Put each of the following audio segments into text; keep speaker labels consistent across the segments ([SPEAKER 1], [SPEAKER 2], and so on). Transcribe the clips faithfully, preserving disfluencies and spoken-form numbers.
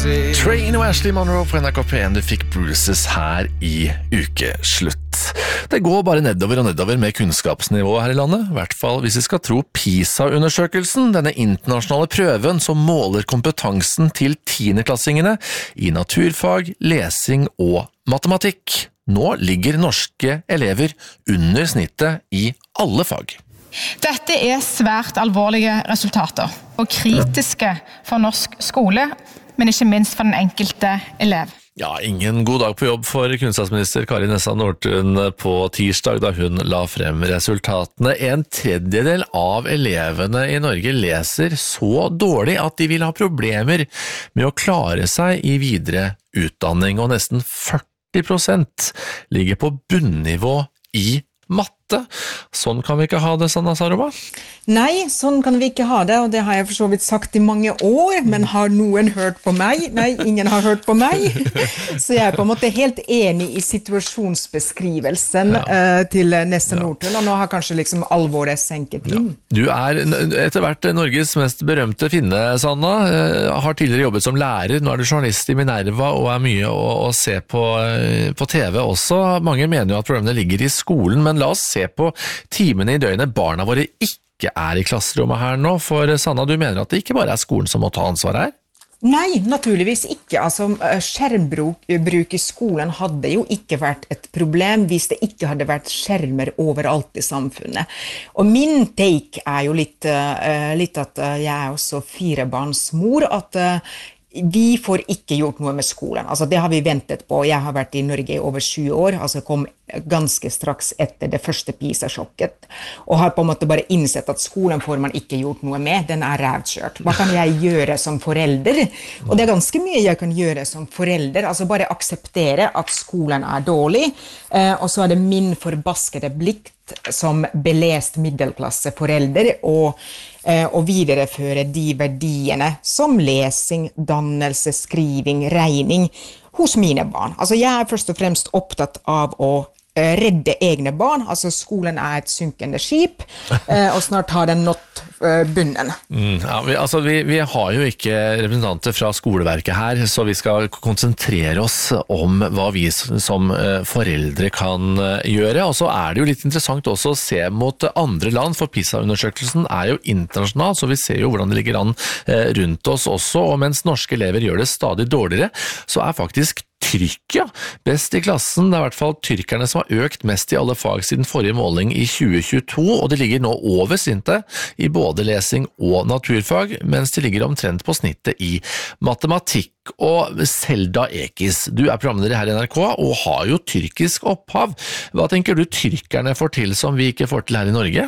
[SPEAKER 1] Train og Ashley Monroe på N R K P en. Du fikk Bruises her i ukeslutt. Det går bare nedover og nedover med kunnskapsnivået her i landet, i hvert fall hvis vi skal tro PISA-undersøkelsen, denne internasjonale prøven som måler kompetansen til tiendeklassingene i naturfag, lesing og matematikk. Nå ligger norske elever under snittet i alle fag.
[SPEAKER 2] Dette er svært alvorlige resultater, og kritiske for norsk skole, men ikke minst for den enkelte elev.
[SPEAKER 1] Ja, ingen god dag på jobb for kunnskapsminister Kari Nessa Nordtun på tirsdag da hun la frem resultatene. En tredjedel av elevene i Norge leser så dårlig at de vil ha problemer med å klare seg i videre utdanning, og nesten førti prosent ligger på bunnivå i matte. Sånn kan vi ikke ha det, Sanna Saroma?
[SPEAKER 3] Nei, sånn kan vi ikke ha det, og det har jeg for så vidt sagt i mange år, men har noen hørt på meg? Nei, ingen har hørt på meg. Så jeg er på en måte helt enig i situasjonsbeskrivelsen ja. uh, til Nessa ja. Nordtun, og nå har kanskje liksom alvoret senket inn. Ja. Du er etter hvert Norges mest berømte finne, Sanna. Uh, har tidligere jobbet som lærer, nå er du journalist i Minerva og er mye å, å se på, uh, på T V også. Mange mener jo at problemene ligger i skolen, men la oss se på timene i døgnet barna våre ikke er i klasserommet her nå, for Sanna, du mener at det ikke bare er skolen som må ta ansvar her? Nei, naturligvis ikke. Altså, skjermbruk bruk i skolen hadde jo ikke vært et problem hvis det ikke hadde vært skjermer overalt i samfunnet. Og min take er jo litt, uh, litt at uh, jeg er også firebarnsmor, at uh, vi får ikke gjort noe med skolen. Altså, det har vi ventet på. Jeg har vært i Norge i over tjue år, altså kom ganske straks etter det første PISA-sjokket, og har på en måte bare innsett at skolen får man ikke gjort noe med, den er rævkjørt. Hva kan jeg gjøre som forelder? Og det er ganske mye jeg kan gjøre som forelder, altså bare akseptere at skolen er dårlig, eh, og så er det min forbaskede plikt som belest middelklasse forelder, og, eh, og videreføre de verdiene som lesing, dannelse, skriving, regning hos mine barn. Altså jeg er først og fremst opptatt av å redde egne barn, altså skolen er et synkende skip, og snart har den nått bunnen. Mm, ja, vi, altså vi, vi har jo ikke representanter fra skoleverket her, så vi skal konsentrere oss om hva vi som foreldre kan gjøre, og så er det jo litt interessant også å se mot andre land, for PISA-undersøkelsen er jo internasjonal, så vi ser jo hvordan det ligger an rundt oss også, og mens norske elever gjør det stadig dårligere, så er faktisk Tyrkia best i klassen. Det er i hvert fall tyrkerne som har økt mest i alle fag siden forrige måling i tjue tjueto, og de ligger nå over snittet i både lesing og naturfag, mens de ligger omtrent på snittet i matematikk. Og Selda Ekis, du er programleder her i N R K og har jo tyrkisk opphav. Hva tenker du tyrkerne får til som vi ikke får til her i Norge?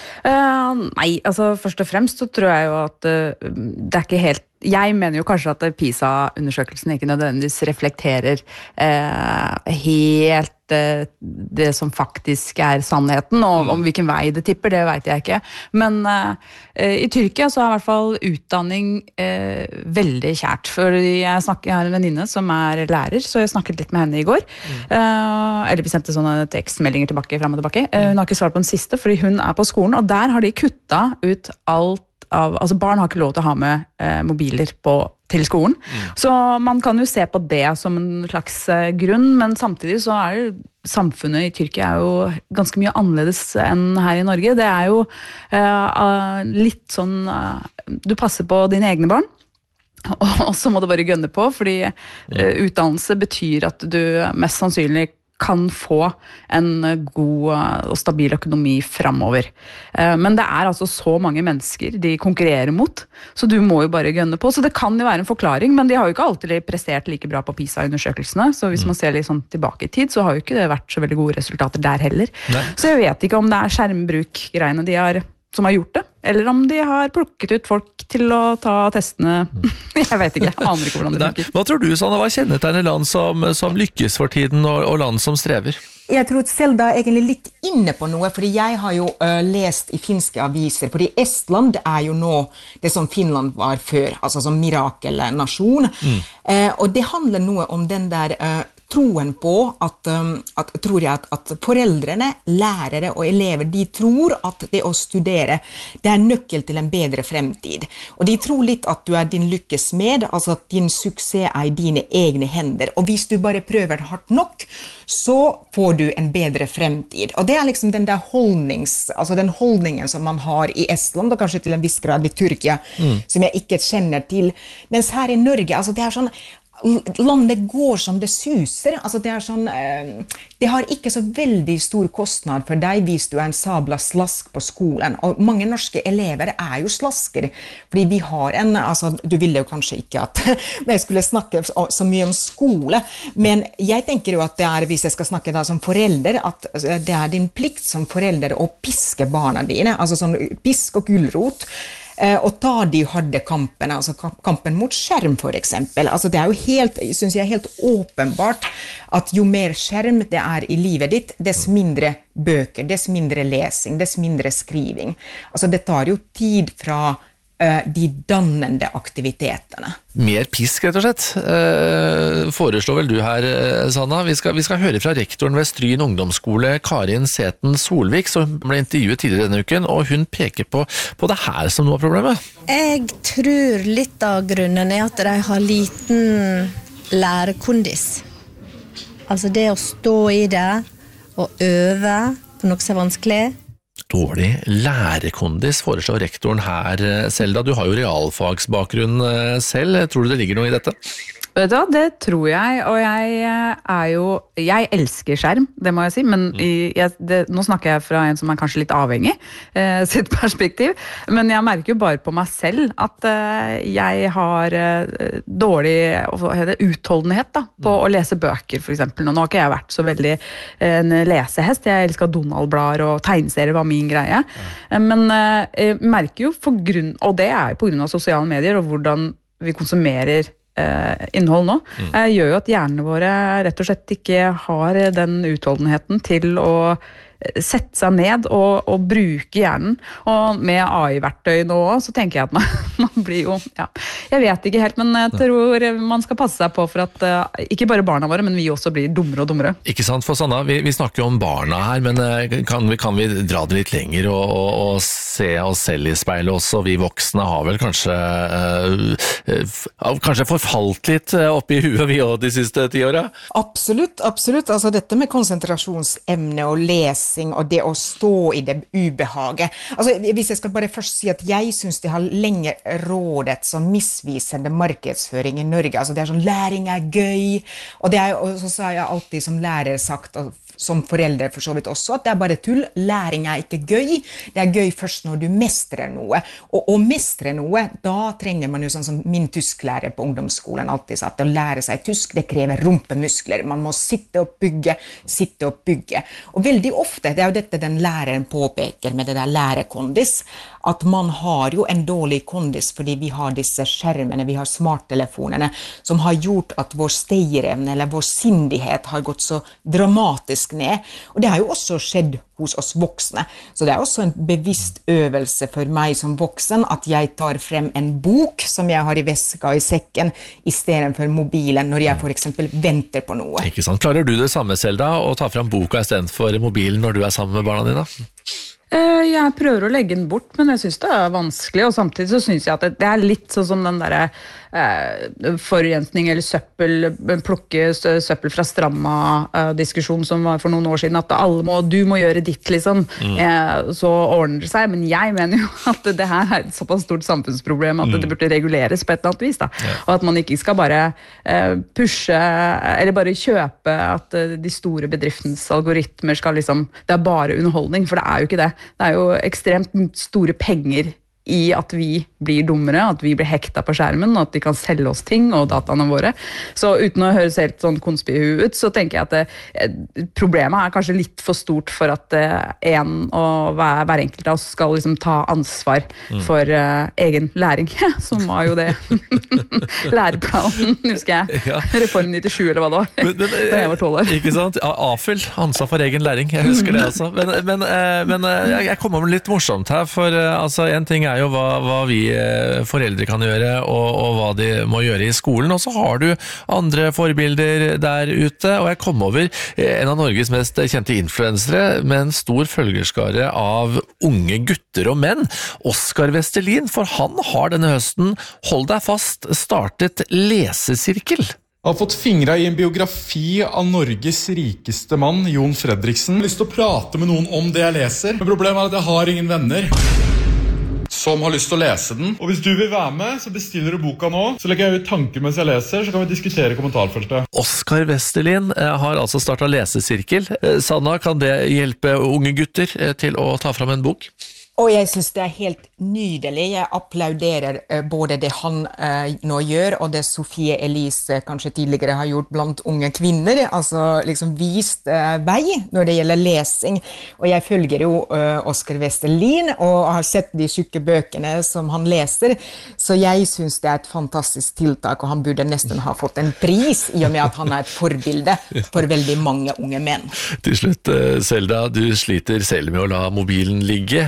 [SPEAKER 4] Uh, nei, altså først og fremst så tror jeg jo at uh, det er ikke helt Jeg mener jo kanskje at PISA-undersøkelsen ikke nødvendigvis reflekterer eh, helt eh, det som faktisk er sannheten, og om hvilken vei det tipper, det vet jeg ikke. Men eh, i Tyrkia så er i hvert fall utdanning eh, veldig kjært. For jeg, snakker, jeg har en venninne som er lærer, så jeg snakket litt med henne i går. Mm. Eh, eller vi sendte sånne tekstmeldinger tilbake, frem og tilbake. Eh, hun har ikke svart på den siste, fordi hun er på skolen, og der har de kuttet ut alt Av, altså barn har ikke lov til å ha med eh, mobiler på, til skolen. Mm. Så man kan jo se på det som en slags eh, grunn, men samtidig så er jo samfunnet i Tyrkia er jo ganske mye annerledes enn her i Norge. Det er jo eh, litt sånn, eh, du passer på dine egne barn, og så må du bare gønne på, fordi eh, utdannelse betyr at du mest sannsynlig kan få en god og stabil økonomi fremover. Men det er altså så mange mennesker de konkurrerer mot, så du må jo bare gønne på. Så det kan jo være en forklaring, men de har jo ikke alltid prestert like bra på PISA-undersøkelsene, så hvis man ser litt sånn tilbake i tid, så har jo ikke det vært så veldig gode resultater der heller. Nei. Så jeg vet ikke om det er skjermbruk-greiene de har, som har gjort det, eller om de har plukket ut folk til å ta testene. Jeg vet ikke, jeg aner ikke hvordan det funker.
[SPEAKER 1] Hva tror du, Sanna, hva kjennetegner land som, som lykkes for tiden, og, og land som strever?
[SPEAKER 3] Jeg tror at Selda er egentlig litt inne på noe, fordi jeg har jo uh, lest i finske aviser, fordi Estland er jo nå det som Finland var før, altså som mirakelnasjon. Mm. Uh, og det handler noe om den der uh, troen på at, um, at tror jeg at, at foreldrene, lærere og elever, de tror at det å studere, det er nøkkel til en bedre fremtid. Og de tror litt at du er din lykkes med, altså at din suksess er i dine egne hender. Og hvis du bare prøver hardt nok, så får du en bedre fremtid. Og det er liksom den der holdnings, altså den holdningen som man har i Estland, og kanskje til en viss grad i Tyrkia, mm. som jeg ikke kjenner til. Mens her i Norge, altså det er sånn, landet går som det suser, altså det er sånn, det har ikke så veldig stor kostnad for deg hvis du er en sabla slask på skolen, og mange norske elever er jo slasker, fordi vi har en, altså du ville jo kanskje ikke at jeg skulle snakke så mye om skole, men jeg tenker jo at det er, hvis jeg skal snakke da som forelder, at det er din plikt som forelder å piske barna dine, altså sånn pisk og gulrot, og ta de harde kampene, altså kampen mot skjerm for eksempel. Altså det er jo helt, synes jeg, helt åpenbart at jo mer skjerm det er i livet ditt, dess mindre bøker, dess mindre lesing, dess mindre skriving. Altså det tar jo tid fra uh, de dannende aktivitetene.
[SPEAKER 1] Mer pisk, rett og slett. Eh, foreslår vel du her, Sanna. Vi skal, vi skal høre fra rektoren ved Stryn ungdomsskole, Karin Seten Solvik, som ble intervjuet tidligere denne uken, og hun peker på, på det her som noe av problemet.
[SPEAKER 5] Jeg tror litt av grunnen er at de har liten lærekondis. Altså det å stå i det og øve på noe som er vanskelig.
[SPEAKER 1] Dårlig lærekondis, foreslår rektoren her, Selda. Du har jo realfagsbakgrunn selv. Tror du det ligger noe i dette?
[SPEAKER 4] Vet du hva, det tror jeg, og jeg er jo, jeg elsker skjerm, det må jeg si, men i, jeg, det, nå snakker jeg fra en som er kanskje litt avhengig, eh, sitt perspektiv, men jeg merker jo bare på meg selv at eh, jeg har eh, dårlig hva heter det, utholdenhet da, på å lese bøker for eksempel. Nå har ikke jeg vært så veldig eh, en lesehest, jeg elsker Donald-blader og tegneserier var min greie, eh, men eh, jeg merker jo for grunn, og det er på grunn av sosiale medier og hvordan vi konsumerer Eh, innhold nå, mm. eh, gjør jo at hjernene våre rett og slett ikke har den utholdenheten til å sette seg ned og, og bruke hjernen, og med A I-verktøy nå så tenker jeg at man, man blir jo, ja, jeg vet ikke helt, men jeg tror man skal passe seg på for at uh, ikke bare barna våre, men vi også blir dummere og dummere.
[SPEAKER 1] Ikke sant, for Sanna, vi, vi snakker jo om barna her, men kan vi, kan vi dra det litt lenger og, og, og se oss selv i speilet også? Vi voksne har vel kanskje uh, kanskje forfalt litt opp i huet vi også de siste ti årene?
[SPEAKER 3] Absolutt, absolutt. Altså dette med konsentrasjonsevne og les og det å stå i det ubehaget. Altså, hvis jeg skal bare først si at jeg synes det har lenge rådet som misvisende markedsføring i Norge. Altså, det er sånn, læring er gøy, og det er, og så har jeg alltid som lærer sagt, og som forelder for så vidt også, at det er bare tull. Læring er ikke gøy. Det er gøy først når du mestrer noe. Og å mestre noe, da trenger man jo sånn som min tysklærer på ungdomsskolen alltid sa, at å lære seg tysk, det krever rumpemuskler. Man må sitte og bygge, sitte og bygge. Og veldig ofte, det er jo dette den læreren påpeker med det der lærekondis, at man har jo en dårlig kondis fordi vi har disse skjermene, vi har smarttelefonene, som har gjort at vår stayerevne eller vår sindighet har gått så dramatisk ned. Og det har jo også skjedd hos oss voksne. Så det er også en bevisst øvelse for meg som voksen at jeg tar frem en bok som jeg har i veska og i sekken, i stedet for mobilen når jeg for eksempel venter på noe.
[SPEAKER 1] Ikke sant? Klarer du det samme, Selda, å ta frem boka i stedet for mobilen når du er sammen med barna dine?
[SPEAKER 4] Jeg prøver å legge den bort, men jeg synes det er vanskelig, og samtidig så synes jeg at det er litt sånn som den der eh, forurensning eller søppel, plukke søppel fra stranda-diskusjon som var for noen år siden, at alle må, du må gjøre ditt, liksom, mm. eh, så ordner det seg, men jeg mener jo at det her er et såpass stort samfunnsproblem at mm. det burde reguleres på et eller annet vis, da, ja. Og at man ikke skal bare eh, pushe, eller bare kjøpe at de store bedriftens algoritmer skal liksom, det er bare underholdning, for det er jo ikke det. Det er jo ekstremt store penger i at vi blir dummere, at vi blir hekta på skjermen, og at de kan selge oss ting og dataene våre. Så uten å høres helt sånn konspihu ut, så tenker jeg at det, problemet er kanskje litt for stort for at en og hver, hver enkelt av oss skal liksom ta ansvar mm. for uh, egen læring, som var jo det læreplanen, husker jeg. Ja. Reform nittisju eller hva det var, men, men, da jeg var tolv år.
[SPEAKER 1] Ikke sant? Afel, ansvar for egen læring, jeg husker det altså. Men, men, men jeg kommer med litt morsomt her, for altså, en ting er er jo hva, hva vi foreldre kan gjøre, og, og hva de må gjøre i skolen, og så har du andre forbilder der ute, og jeg kom over en av Norges mest kjente influensere, med en stor følgerskare av unge gutter og menn, Oskar Vestelin, for han har denne høsten, hold deg fast, startet lesesirkel.
[SPEAKER 6] Jeg har fått fingre i en biografi av Norges rikeste mann, Jon Fredriksen. Jeg har lyst til å prate med noen om det jeg leser, men problemet er at jeg har ingen venner som har lyst til å lese den. Og hvis du vil være med, så bestiller du boka nå. Så legger jeg ut tanker mens jeg leser, så kan vi diskutere i kommentarfeltet.
[SPEAKER 1] Oskar Vestelin har altså startet lesesirkel. Sanna, kan det hjelpe unge gutter til å ta fram en bok?
[SPEAKER 3] Og jeg synes det er helt nydelig. Jeg applauderer uh, både det han uh, nå gjør, og det Sofie Elise kanskje tidligere har gjort blant unge kvinner, altså liksom vist uh, vei når det gjelder lesing. Og jeg følger jo uh, Oskar Vestelin, og har sett de tjukke bøkene som han leser, så jeg synes det er et fantastisk tiltak, og han burde nesten ha fått en pris, i og med at han er et forbilde for veldig mange unge menn.
[SPEAKER 1] Til slutt, Selda, du sliter selv med å la mobilen ligge,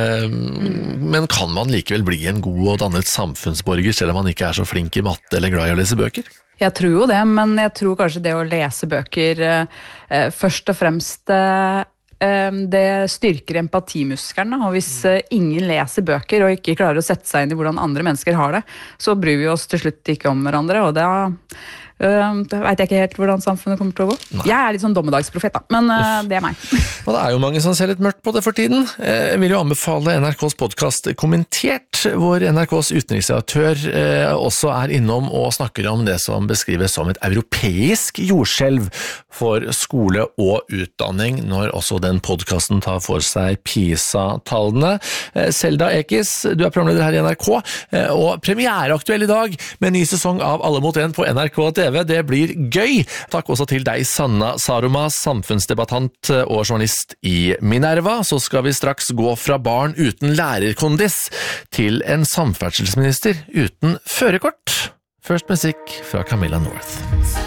[SPEAKER 1] men kan man likevel bli en god og dannet samfunnsborger selv om man ikke er så flink i matte eller glad i å lese bøker?
[SPEAKER 4] Jeg tror jo det, men jeg tror kanskje det å lese bøker eh, først og fremst eh, det styrker empatimuskelen, og hvis eh, ingen leser bøker og ikke klarer å sette seg inn i hvordan andre mennesker har det, så bryr vi oss til slutt ikke om hverandre, og da Uh, da vet jeg ikke helt hvordan samfunnet kommer til å gå. Nei. Jeg er litt sånn dommedagsprofet da, men uh, det er meg.
[SPEAKER 1] Og det er jo mange som ser litt mørkt på det for tiden. Jeg vil jo anbefale N R K's podcast Kommentert, hvor N R K's utenriksredaktør uh, også er innom og snakker om det som beskrives som et europeisk jordskjelv for skole og utdanning, når også den podcasten tar for seg PISA-tallene. Uh, Selda Ekiz, du er programleder her i N R K, uh, og premiereaktuell i dag med en ny sesong av Alle mot en på N R K T V. Det blir gøy. Takk også til deg, Sanna Saroma, samfunnsdebattant og journalist i Minerva. Så skal vi straks gå fra barn uten lærerkondis til en samferdselsminister uten førerkort. Først musikk fra Camilla North.